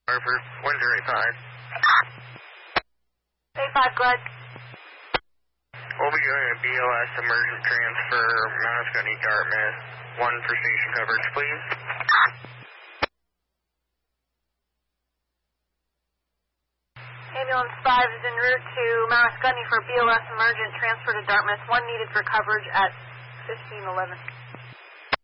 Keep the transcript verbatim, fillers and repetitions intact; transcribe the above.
Harper, one zero eight five. eight five, go ahead. We'll be doing a B L S emergent transfer, Mount Scotty, Dartmouth. One for station coverage, please. Ambulance five is en route to Mount Scotty for B L S emergent transfer to Dartmouth. One needed for coverage at fifteen eleven.